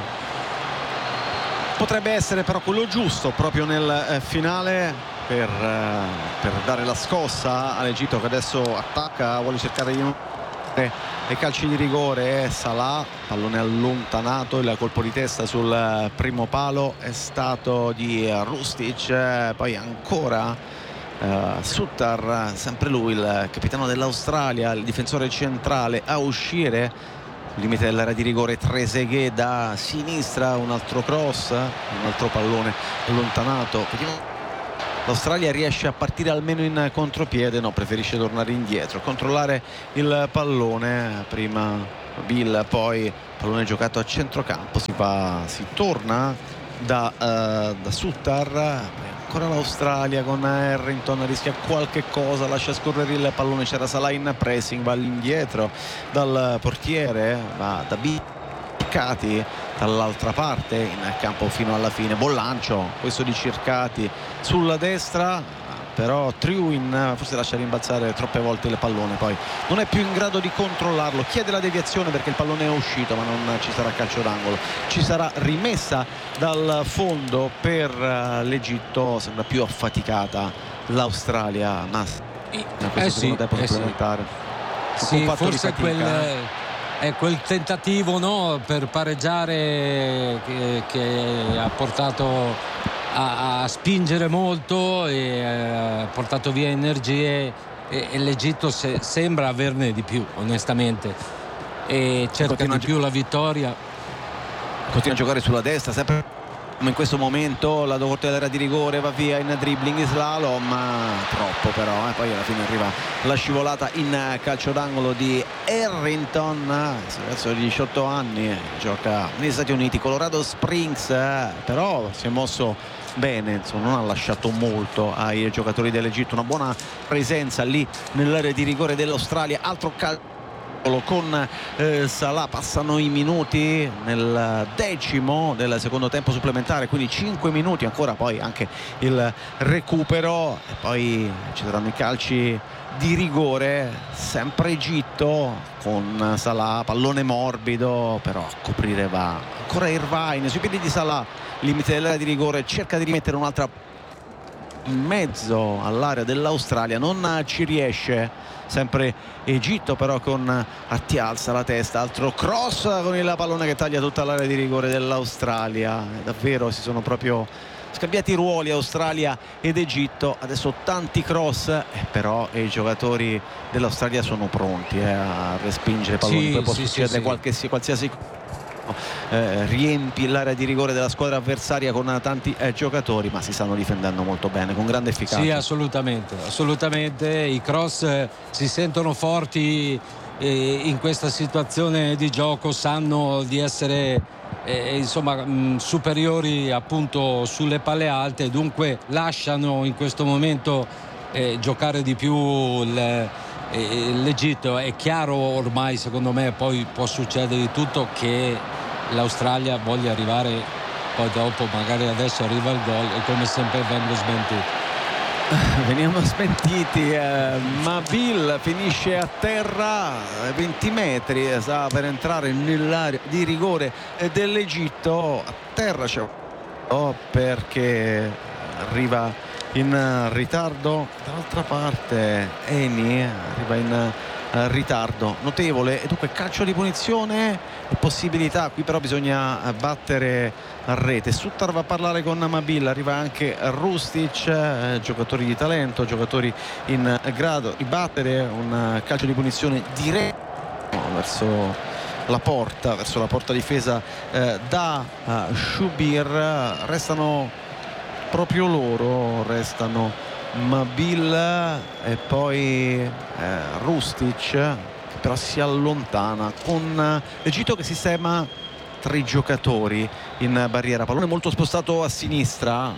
A: Potrebbe essere però quello giusto proprio nel eh, finale per, eh, per dare la scossa all'Egitto che adesso attacca, vuole cercare di ai calci di rigore. Salah, pallone allontanato, il colpo di testa sul primo palo è stato di Rustic, poi ancora uh, Sutar, sempre lui il capitano dell'Australia, il difensore centrale a uscire, limite dell'area di rigore. Trezeguet da sinistra, un altro cross, un altro pallone allontanato. Vediamo. L'Australia riesce a partire almeno in contropiede, no, preferisce tornare indietro, controllare il pallone. Prima Bill, poi pallone giocato a centrocampo, si va, si torna da, uh, da Sutar, ancora l'Australia con Harrington, rischia qualche cosa, lascia scorrere il pallone, c'era Salah in pressing, va all'indietro dal portiere, va da Bill dall'altra parte in campo fino alla fine. Buon lancio questo di Circati sulla destra, però Trewin forse lascia rimbalzare troppe volte il pallone, poi non è più in grado di controllarlo, chiede la deviazione perché il pallone è uscito, ma non ci sarà calcio d'angolo, ci sarà rimessa dal fondo per l'Egitto. Sembra più affaticata l'Australia, ma in questo
B: eh
A: secondo
B: sì,
A: tempo
B: eh
A: supplementare
B: sì. Sì, forse quel è quel tentativo, no, per pareggiare che, che ha portato a, a spingere molto e ha portato via energie, e, e l'Egitto se, sembra averne di più, onestamente, e cerca
A: continua
B: di più la vittoria.
A: Continua a giocare sulla destra, sempre in questo momento la corte dell'area di rigore, va via in dribbling, slalom, troppo però, eh. Poi alla fine arriva la scivolata in calcio d'angolo di Harrington, ragazzo di diciotto anni, gioca negli Stati Uniti, Colorado Springs, eh. però si è mosso bene, insomma, non ha lasciato molto ai giocatori dell'Egitto, una buona presenza lì nell'area di rigore dell'Australia. Altro calcio con eh, Salah, passano i minuti nel decimo del secondo tempo supplementare, quindi cinque minuti ancora, poi anche il recupero e poi ci saranno i calci di rigore, sempre Egitto con Salah, pallone morbido, però a coprire va ancora Irvine sui piedi di Salah, limite dell'area di rigore, cerca di rimettere un'altra in mezzo all'area dell'Australia, non ci riesce. Sempre Egitto però con Atti alza la testa, altro cross con il pallone che taglia tutta l'area di rigore dell'Australia. Davvero si sono proprio scambiati i ruoli Australia ed Egitto, adesso tanti cross, eh, però i giocatori dell'Australia sono pronti eh, a respingere palloni,
B: sì,
A: poi può
B: sì,
A: succedere
B: sì,
A: qualsiasi, qualsiasi Eh, riempi l'area di rigore della squadra avversaria con tanti eh, giocatori, ma si stanno difendendo molto bene, con grande efficacia.
B: Sì, assolutamente, assolutamente. I cross eh, si sentono forti eh, in questa situazione di gioco, sanno di essere eh, insomma mh, superiori appunto sulle palle alte, dunque lasciano in questo momento eh, giocare di più il, eh, l'Egitto. È chiaro ormai, secondo me, poi può succedere di tutto, che l'Australia voglia arrivare, poi dopo magari adesso arriva il gol e come sempre vengo smentito.
A: Veniamo smentiti, eh, ma Bill finisce a terra, venti metri, eh, sta per entrare nell'area di rigore eh, dell'Egitto. A terra c'è oh, perché arriva in ritardo, dall'altra parte Eni arriva in Uh, ritardo notevole, e dunque calcio di punizione e possibilità qui, però bisogna battere a rete. Sutar va a parlare con Mabil, arriva anche Rustic, eh, giocatori di talento, giocatori in grado di battere un calcio di punizione diretto verso la porta, verso la porta difesa eh, da uh, Shubir. Restano proprio loro, restano Mabil e poi eh, Rustic, che però si allontana, con l'Egitto che sistema tre giocatori in barriera, pallone molto spostato a sinistra,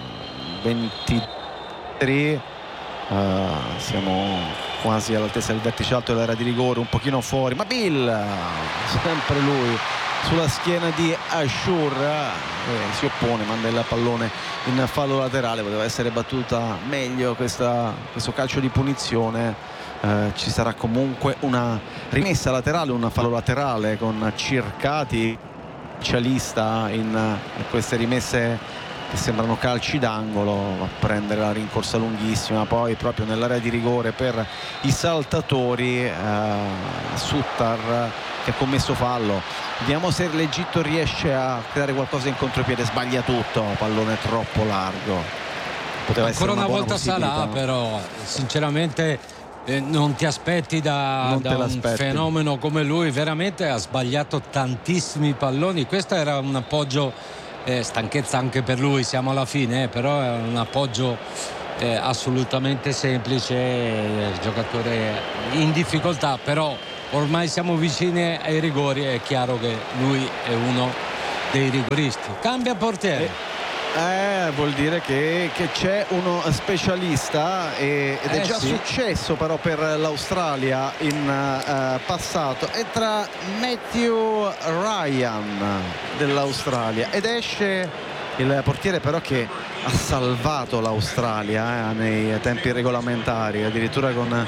A: ventitré, uh, siamo quasi all'altezza del vertice alto dell'area di rigore, un pochino fuori, Mabil, sempre lui sulla schiena di Ashur, eh, si oppone, manda il pallone in fallo laterale. Poteva essere battuta meglio questa, questo calcio di punizione. Eh, ci sarà comunque una rimessa laterale, un fallo laterale con Circati specialista in, in queste rimesse che sembrano calci d'angolo, va a prendere la rincorsa lunghissima, poi proprio nell'area di rigore per i saltatori, eh, Suttar che ha commesso fallo. Vediamo se l'Egitto riesce a creare qualcosa in contropiede. Sbaglia tutto, pallone troppo largo. Poteva
B: ancora
A: una,
B: una volta Salah, però sinceramente eh, non ti aspetti da, da un fenomeno come lui. Veramente ha sbagliato tantissimi palloni. Questo era un appoggio, Eh, stanchezza anche per lui, siamo alla fine, eh, però è un appoggio eh, assolutamente semplice, eh, giocatore in difficoltà, però ormai siamo vicini ai rigori, è chiaro che lui è uno dei rigoristi. Cambia portiere.
A: Eh. Eh, vuol dire che, che c'è uno specialista e, ed è
B: eh,
A: già
B: sì.
A: successo però per l'Australia in uh, passato. Entra Matthew Ryan dell'Australia ed esce il portiere però che ha salvato l'Australia eh, nei tempi regolamentari, addirittura con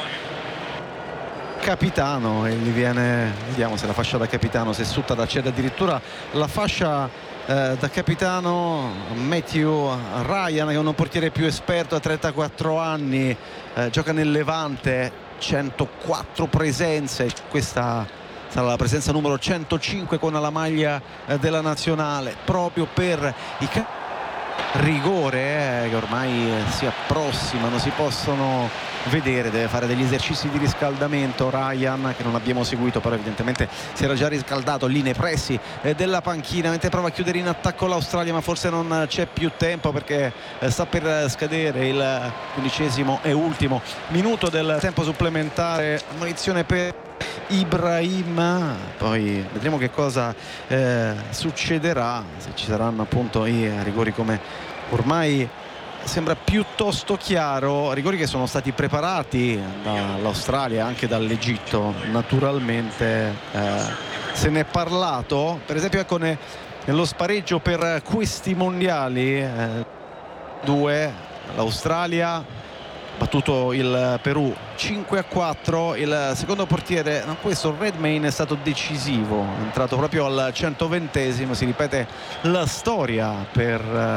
A: capitano, e gli viene, vediamo se la fascia da capitano, se Suttar accede addirittura la fascia Eh, da capitano. Matthew Ryan, che è un portiere più esperto, ha trentaquattro anni, eh, gioca nel Levante, centoquattro presenze, questa sarà la presenza numero centocinque con la maglia eh, della nazionale, proprio per i ca- rigore eh, che ormai si approssimano, si possono vedere. Deve fare degli esercizi di riscaldamento Ryan, che non abbiamo seguito, però evidentemente si era già riscaldato lì nei pressi eh, della panchina, mentre prova a chiudere in attacco l'Australia, ma forse non c'è più tempo perché eh, sta per scadere il quindicesimo e ultimo minuto del tempo supplementare. Ammonizione per Ibrahim, poi vedremo che cosa eh, succederà, se ci saranno appunto i rigori, come ormai sembra piuttosto chiaro, rigori che sono stati preparati dall'Australia, anche dall'Egitto naturalmente. Eh, se ne è parlato, per esempio ecco ne, nello spareggio per questi mondiali, eh, due l'Australia battuto il Perù cinque a quattro. Il secondo portiere, no, questo Redmayne, è stato decisivo, è entrato proprio al centoventesimo. Si ripete la storia per,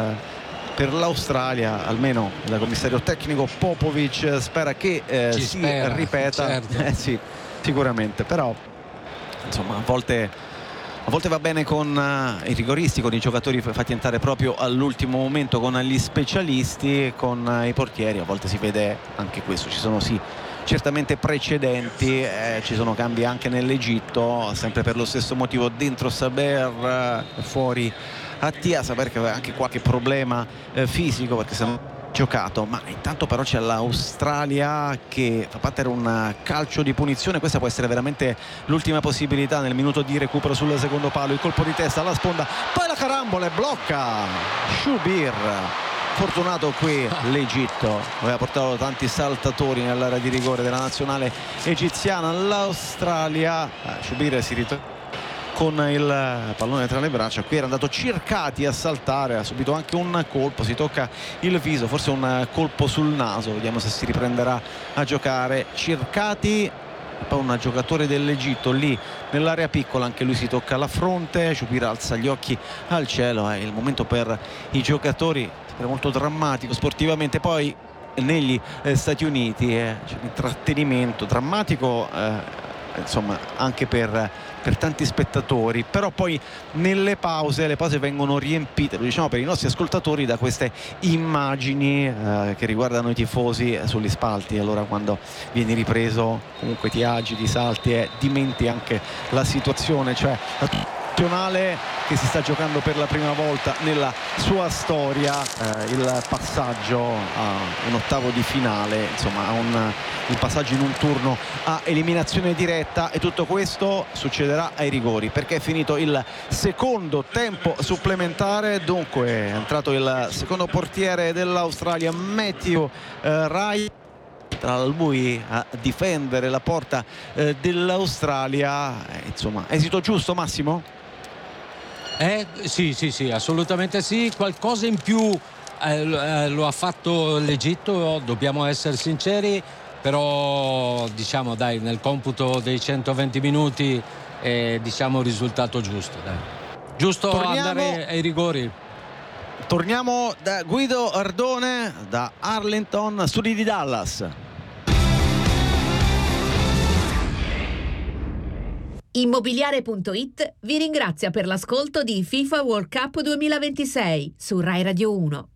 A: per l'Australia, almeno il commissario tecnico Popovic spera che eh, si
B: spera,
A: ripeta,
B: certo.
A: eh, sì, sicuramente, però insomma a volte A volte va bene con uh, i rigoristi, con i giocatori fatti entrare proprio all'ultimo momento, con gli specialisti, con uh, i portieri. A volte si vede anche questo. Ci sono sì certamente precedenti, eh, ci sono cambi anche nell'Egitto, sempre per lo stesso motivo. Dentro Saber, uh, fuori Attia. Saber che aveva anche qualche problema eh, fisico, perché se no giocato, ma intanto però c'è l'Australia che fa battere un calcio di punizione. Questa può essere veramente l'ultima possibilità nel minuto di recupero sul secondo palo. Il colpo di testa alla sponda, poi la carambola e blocca Shubir. Fortunato qui l'Egitto, aveva portato tanti saltatori nell'area di rigore della nazionale egiziana. L'Australia, Shubir si ritrova con il pallone tra le braccia. Qui era andato Circati a saltare, ha subito anche un colpo, si tocca il viso, forse un colpo sul naso. Vediamo se si riprenderà a giocare Circati. Poi un giocatore dell'Egitto lì nell'area piccola, anche lui si tocca la fronte. Shubir alza gli occhi al cielo, è il momento per i giocatori, è molto drammatico sportivamente. Poi negli eh, Stati Uniti eh, c'è un intrattenimento drammatico, eh, insomma anche per, per tanti spettatori, però poi nelle pause le pause vengono riempite, lo diciamo per i nostri ascoltatori, da queste immagini eh, che riguardano i tifosi sugli spalti. Allora quando vieni ripreso comunque ti agiti, salti e dimenti anche la situazione, cioè la nazionale che si sta giocando per la prima volta nella sua storia eh, il passaggio a un ottavo di finale, insomma a un, il passaggio in un turno a eliminazione diretta. E tutto questo succederà ai rigori, perché è finito il secondo tempo supplementare. Dunque è entrato il secondo portiere dell'Australia, Matthew eh, Ryan, tra lui a difendere la porta eh, dell'Australia. Eh, insomma esito giusto, Massimo?
B: Eh, sì, sì, sì, assolutamente sì. Qualcosa in più eh, lo ha fatto l'Egitto, dobbiamo essere sinceri, però diciamo dai, nel computo dei centoventi minuti è diciamo il risultato giusto. Dai. Giusto Torniamo... andare ai rigori.
A: Torniamo da Guido Ardone, da Arlington, studi di Dallas.
G: Immobiliare punto it vi ringrazia per l'ascolto di FIFA World Cup duemilaventisei su Rai Radio uno.